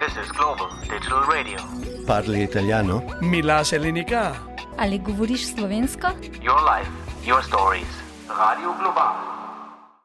This is Global Digital Radio. Parli italiano? Mi lase linika. Ali govoriš slovensko? Your life, your stories. Radio Global.